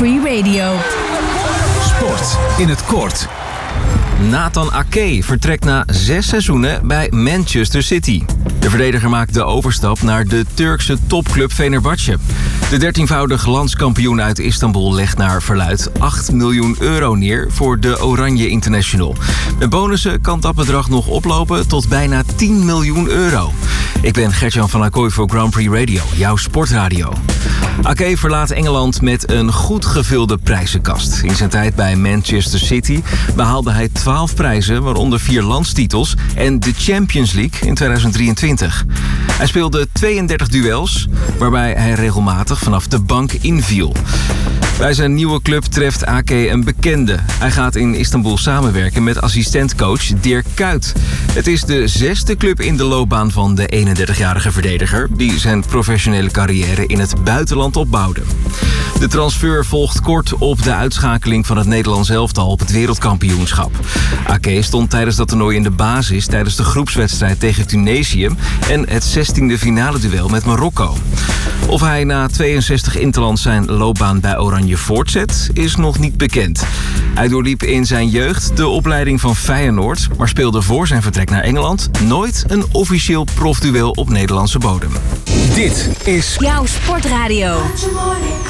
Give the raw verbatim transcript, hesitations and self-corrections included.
Free Radio. Sport in het kort. Nathan Ake vertrekt na zes seizoenen bij Manchester City. De verdediger maakt de overstap naar de Turkse topclub Fenerbahce. De dertienvoudig landskampioen uit Istanbul legt naar verluidt acht miljoen euro neer voor de Oranje International. Met bonussen kan dat bedrag nog oplopen tot bijna tien miljoen euro. Ik ben Gert-Jan van Acquoy voor Grand Prix Radio, jouw sportradio. Ake verlaat Engeland met een goed gevulde prijzenkast. In zijn tijd bij Manchester City behaalde hij twaalf prijzen, waaronder vier landstitels en de Champions League in tweeduizend drieëntwintig. Hij speelde tweeëndertig duels, waarbij hij regelmatig vanaf de bank inviel. Bij zijn nieuwe club treft Ake een bekende. Hij gaat in Istanbul samenwerken met assistentcoach Dirk Kuyt. Het is de zesde club in de loopbaan van de eenendertigjarige verdediger, die zijn professionele carrière in het buitenland opbouwde. De transfer volgt kort op de uitschakeling van het Nederlands elftal op het wereldkampioenschap. Ake stond tijdens dat toernooi in de basis tijdens de groepswedstrijd tegen Tunesië en het zestiende finale duel met Marokko. Of hij na tweeënzestig interlands zijn loopbaan bij Oranje voortzet, is nog niet bekend. Hij doorliep in zijn jeugd de opleiding van Feyenoord, maar speelde voor zijn vertrek naar Engeland nooit een officieel profduel op Nederlandse bodem. Dit is jouw sportradio.